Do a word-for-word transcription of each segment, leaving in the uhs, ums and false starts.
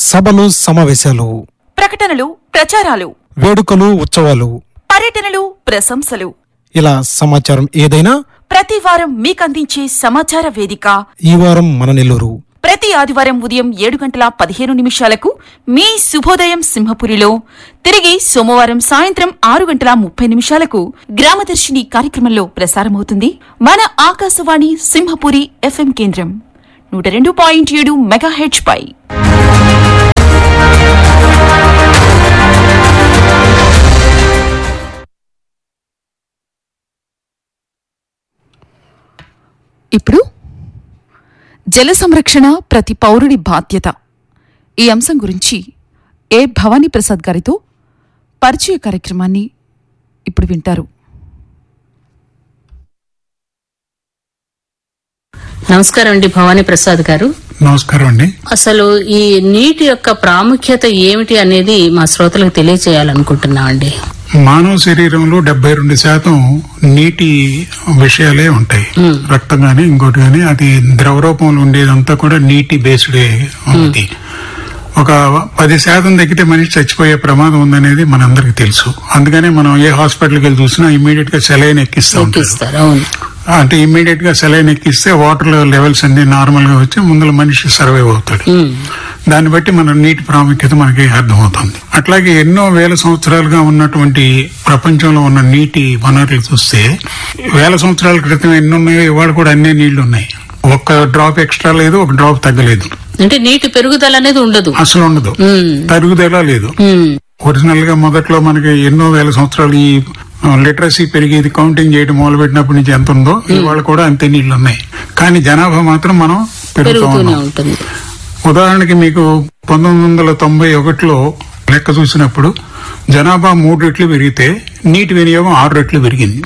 సభలు సమావేశాలు, ప్రకటనలు ప్రచారాలు, వేడుకలు ఉత్సవాలు, పర్యటనలు ప్రశంసలు, ఇలా సమాచారం ఏదైనా ప్రతి వారం మీకందించే సమాచార వేదిక ఈ వారం మన నెల్లూరు. ప్రతి ఆదివారం ఉదయం ఏడు గంటల పదిహేను నిమిషాలకు మీ శుభోదయం సింహపురిలో, తిరిగి సోమవారం సాయంత్రం ఆరు గంటల ముప్పై నిమిషాలకు గ్రామదర్శిని కార్యక్రమంలో ప్రసారమవుతుంది మన ఆకాశవాణి సింహపురి ఎఫ్ఎం కేంద్రం నూట రెండు పాయింట్ ఏడు మెగాహెర్ట్జ్ పై. ఇప్పుడు జల సంరక్షణ ప్రతి పౌరుడి బాధ్యత ఈ అంశం గురించి ఏ భవానీ ప్రసాద్ గారితో పరిచయ కార్యక్రమాన్ని ఇప్పుడు వింటారు. నమస్కారం అండి భవానీ ప్రసాద్ గారు. నమస్కారం అండి. అసలు ఈ నీటి యొక్క ప్రాముఖ్యత ఏమిటి అనేది మా శ్రోతలకు తెలియజేయాలనుకుంటున్నామండి. మానవ శరీరంలో డెబ్బై రెండు శాతం నీటి విషయాలే ఉంటాయి. రక్తం గాని ఇంకోటి గాని అది ద్రవ రూపంలో ఉండేదంతా కూడా నీటి బేస్డే ఉంది. ఒక పది శాతం తగ్గితే మనిషి చచ్చిపోయే ప్రమాదం ఉందనేది మనందరికి తెలుసు. అందుకనే మనం ఏ హాస్పిటల్కి వెళ్ళి చూసినా ఇమ్మీడియట్ గా సెలైన్ ఎక్కిస్తూ ఉంటారు. అంటే ఇమ్మీడియట్ గా సెలైన్ ఎక్కిస్తే వాటర్ లెవెల్స్ అన్ని నార్మల్ గా వచ్చి ముందుల మనిషి సర్వైవ్ అవుతాడు. దాన్ని బట్టి మన నీటి ప్రాముఖ్యత మనకి అర్థమవుతుంది. అట్లాగే ఎన్నో వేల సంవత్సరాలుగా ఉన్నటువంటి ప్రపంచంలో ఉన్న నీటి వనరులు చూస్తే వేల సంవత్సరాల క్రితం ఎన్ని ఉన్నాయో ఇవాళ కూడా అన్ని నీళ్లు ఉన్నాయి. ఒక్క డ్రాప్ ఎక్స్ట్రా లేదు, ఒక డ్రాప్ తగ్గలేదు. అంటే నీటి పెరుగుదల అనేది ఉండదు, అసలు ఉండదు, తరుగుదల లేదు. ఒరిజినల్ గా మొదట్లో మనకి ఎన్నో వేల సంవత్సరాలు ఈ లిటరసీ పెరిగేది కౌంటింగ్ చేయడం మొదలు పెట్టినప్పటి నుంచి ఎంత ఉందో ఇవాళ కూడా అంతే నీళ్లు ఉన్నాయి. కానీ జనాభా మాత్రం మనం పెరుగుతూ ఉన్నాం. ఉదాహరణకి మీకు పంతొమ్మిది వందల తొంభై ఒకటిలో లెక్క చూసినప్పుడు జనాభా మూడు రెట్లు పెరిగితే నీటి వినియోగం ఆరు రెట్లు పెరిగింది.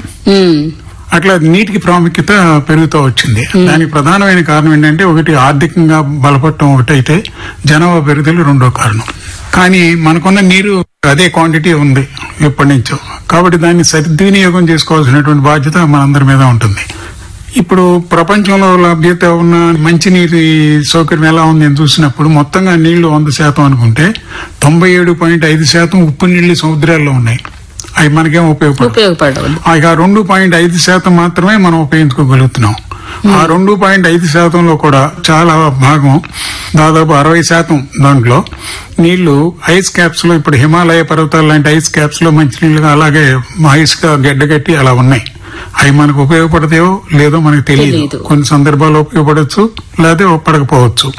అట్లా నీటికి ప్రాముఖ్యత పెరుగుతూ వచ్చింది. దానికి ప్రధానమైన కారణం ఏంటంటే ఒకటి ఆర్థికంగా బలపడటం ఒకటైతే జనాభా పెరుగుదల రెండో కారణం. కానీ మనకున్న నీరు అదే క్వాంటిటీ ఉంది ఎప్పటి నుంచో, కాబట్టి దాన్ని సద్వినియోగం చేసుకోవాల్సినటువంటి బాధ్యత మనందరి మీద ఉంటుంది. ఇప్పుడు ప్రపంచంలో లభ్యత ఉన్న మంచినీటి సౌకర్యం ఎలా ఉంది అని చూసినప్పుడు మొత్తంగా నీళ్లు వంద శాతం అనుకుంటే తొంభై ఏడు పాయింట్ ఐదు శాతం ఉప్పు నీళ్లు సముద్రాల్లో ఉన్నాయి. అవి మనకేం ఉపయోగపడవు. ఆ రెండు పాయింట్ ఐదు శాతం మాత్రమే మనం ఉపయోగించుకోగలుగుతున్నాం. ఆ రెండు పాయింట్ ఐదు శాతంలో కూడా చాలా భాగం, దాదాపు అరవై శాతం దాంట్లో నీళ్లు ఐస్ క్యాప్స్ లో, ఇప్పుడు హిమాలయ పర్వతాలు లాంటి ఐస్ క్యాప్స్ లో మంచినీళ్ళుగా అలాగే ఐస్ గా గడ్డగట్టి అలా ఉన్నాయి. అవి మనకు ఉపయోగపడతాయో లేదో మనకు తెలియదు. కొన్ని సందర్భాల్లో ఉపయోగపడవచ్చు, లేదా ఉపయోగపడకపోవచ్చు.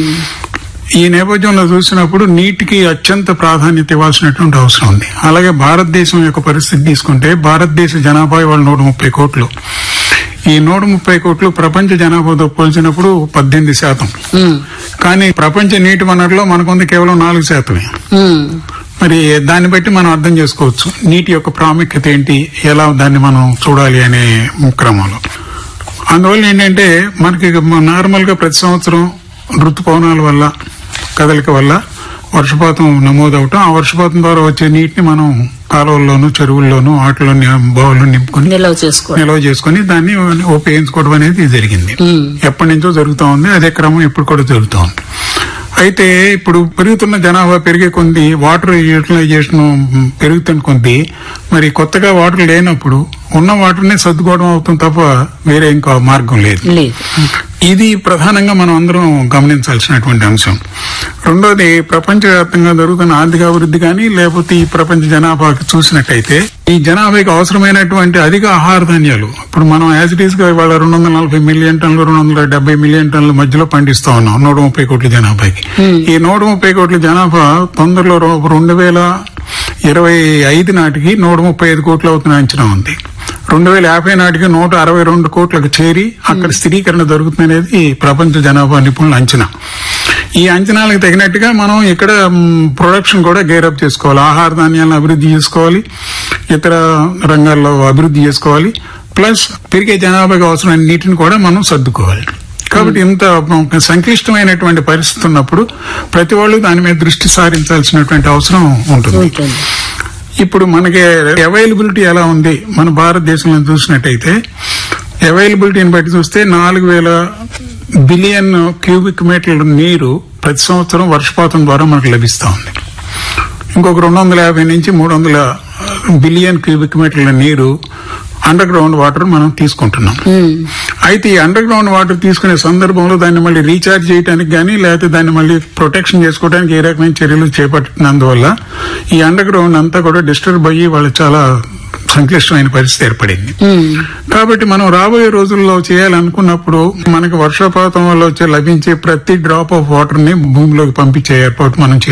ఈ నేపథ్యంలో చూసినప్పుడు నీటికి అత్యంత ప్రాధాన్యత ఇవ్వాల్సినటువంటి అవసరం ఉంది. అలాగే భారతదేశం యొక్క పరిస్థితి తీసుకుంటే భారతదేశ జనాభా ఇవాళ నూట ముప్పై కోట్లు. ఈ నూట ముప్పై కోట్లు ప్రపంచ జనాభాతో పోల్చినప్పుడు పద్దెనిమిది శాతం. కానీ ప్రపంచ నీటి వనరులో మనకుంది కేవలం నాలుగు శాతమే. మరి దాన్ని బట్టి మనం అర్థం చేసుకోవచ్చు నీటి యొక్క ప్రాముఖ్యత ఏంటి, ఎలా దాన్ని మనం చూడాలి అనే క్రమంలో. అందువల్ల ఏంటంటే మనకి నార్మల్ గా ప్రతి సంవత్సరం ఋతుపవనాల వల్ల, కదలిక వల్ల వర్షపాతం నమోదవటం, ఆ వర్షపాతం ద్వారా వచ్చే నీటిని మనం కాలువల్లోనూ చెరువుల్లోనూ వాటిలోని బావుల్లో నింపుకొని నిల్వ చేసుకుని దాన్ని ఉపయోగించుకోవడం అనేది జరిగింది. ఎప్పటి నుంచో జరుగుతూ ఉంది. అదే క్రమం ఇప్పుడు కూడా జరుగుతూ ఉంది. అయితే ఇప్పుడు పెరుగుతున్న జనాభా పెరిగే కొద్ది వాటర్ యూటిలైజేషన్ పెరుగుతున్న కొద్ది మరి కొత్తగా వాటర్ లేనప్పుడు ఉన్న వాటర్నే సర్దుకోవడం అవుతుంది తప్ప వేరే ఇంకో మార్గం లేదు. ఇది ప్రధానంగా మనం అందరం గమనించాల్సినటువంటి అంశం. రెండోది, ప్రపంచవ్యాప్తంగా జరుగుతున్న ఆర్థిక అభివృద్ధి కానీ లేకపోతే ఈ ప్రపంచ జనాభాకి చూసినట్టయితే ఈ జనాభాకి అవసరమైనటువంటి అధిక ఆహార ధాన్యాలు ఇప్పుడు మనం యాజ్ ఇట్ ఈస్ గా ఇవాళ రెండు వందల నలభై మిలియన్ టన్నులు రెండు వందల డెబ్బై మిలియన్ టన్నుల మధ్యలో పండిస్తా ఉన్నాం నూట ముప్పై కోట్ల జనాభాకి. ఈ నూట ముప్పై కోట్ల జనాభా తొందరలో రెండు వేల ఇరవై ఐదు నాటికి నూట ముప్పై ఐదు కోట్లు అవుతున్న అంచనా ఉంది. రెండు వేల యాభై నాటికి నూట అరవై రెండు కోట్లకు చేరి అక్కడ స్థిరీకరణ జరుగుతుందనేది ప్రపంచ జనాభా నిపుణుల అంచనా. ఈ అంచనాలకు తగినట్టుగా మనం ఇక్కడ ప్రొడక్షన్ కూడా గేరప్ చేసుకోవాలి, ఆహార ధాన్యాలను అభివృద్ధి చేసుకోవాలి, ఇతర రంగాల్లో అభివృద్ధి చేసుకోవాలి, ప్లస్ పెరిగే జనాభాకి అవసరమైన నీటిని కూడా మనం సర్దుకోవాలి. కాబట్టి ఇంత సంక్లిష్టమైనటువంటి పరిస్థితి ఉన్నప్పుడు ప్రతి వాళ్ళు దాని మీద దృష్టి సారించాల్సినటువంటి అవసరం ఉంటుంది. ఇప్పుడు మనకి అవైలబిలిటీ ఎలా ఉంది మన భారతదేశంలో చూసినట్టయితే అవైలబిలిటీని బట్టి చూస్తే నాలుగు వేల బిలియన్ క్యూబిక్ మీటర్ల నీరు ప్రతి సంవత్సరం వర్షపాతం ద్వారా మనకు లభిస్తా ఉంది. ఇంకొక రెండు వందల యాభై నుంచి మూడు వందల బిలియన్ క్యూబిక్ మీటర్ల నీరు అండర్ గ్రౌండ్ వాటర్ మనం తీసుకుంటున్నాం. అయితే ఈ అండర్ గ్రౌండ్ వాటర్ తీసుకునే సందర్భంలో దాన్ని మళ్ళీ రీఛార్జ్ చేయడానికి కానీ లేకపోతే దాన్ని మళ్ళీ ప్రొటెక్షన్ చేసుకోవడానికి ఏ రకమైన చర్యలు చేపట్టినందువల్ల ఈ అండర్ గ్రౌండ్ అంతా కూడా డిస్టర్బ్ అయ్యి వాళ్ళు చాలా సంక్లిష్టమైన పరిస్థితి ఏర్పడింది. కాబట్టి మనం రాబోయే రోజుల్లో చేయాలనుకున్నప్పుడు మనకు వర్షపాతం వల్ల వచ్చే లభించే ప్రతి డ్రాప్ ఆఫ్ వాటర్ ని భూమిలోకి పంపించే ఏర్పాటు మనం